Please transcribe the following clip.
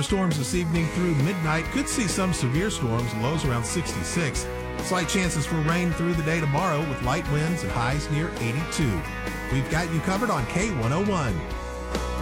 Storms this evening through midnight. Could see some severe storms, lows around 66. Slight chances for rain through the day tomorrow with light winds and highs near 82. We've got you covered on K101.